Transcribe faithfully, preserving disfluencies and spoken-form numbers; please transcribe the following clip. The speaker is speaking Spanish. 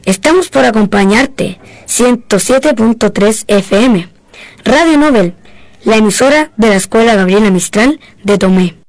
Estamos por acompañarte, ciento siete punto tres F M. Radio Nobel, la emisora de la Escuela Gabriela Mistral de Tomé.